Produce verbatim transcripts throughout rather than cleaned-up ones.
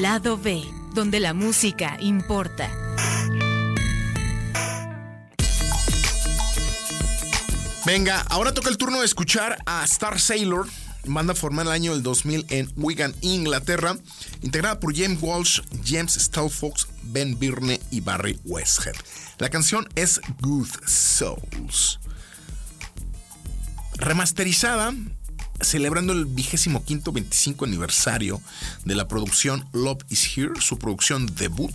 Lado B, donde la música importa. Venga, ahora toca el turno de escuchar a Star Sailor, banda formada en el año del dos mil en Wigan, Inglaterra, integrada por James Walsh, James Stalfox, Ben Byrne y Barry Westhead. La canción es Good Souls. Remasterizada, celebrando el vigésimo quinto veinticinco aniversario de la producción Love is Here, su producción debut.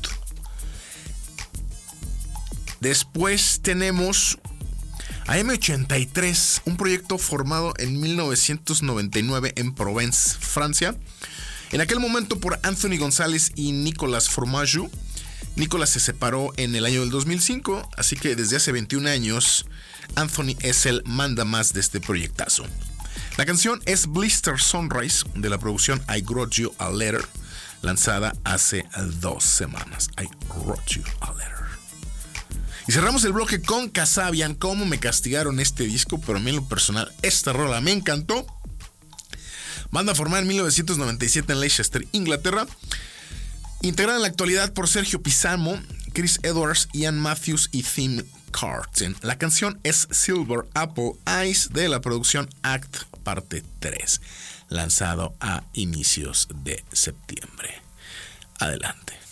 Después tenemos a M ochenta y tres, un proyecto formado en mil novecientos noventa y nueve en Provence, Francia. En aquel momento por Anthony González y Nicolas Fromageau. Nicolas se separó en el año del dos mil cinco, así que desde hace veintiún años Anthony es el mandamás de este proyectazo. La canción es Blister Sunrise, de la producción I Wrote You a Letter, lanzada hace dos semanas. I Wrote You a Letter. Y cerramos el bloque con Kasabian. Cómo me castigaron este disco, pero a mí en lo personal esta rola me encantó. Banda formada en mil novecientos noventa y siete en Leicester, Inglaterra, integrada en la actualidad por Sergio Pisamo, Chris Edwards, Ian Matthews y Tim Carton. La canción es Silver Apple Eyes, de la producción Act parte tres, lanzado a inicios de septiembre. Adelante.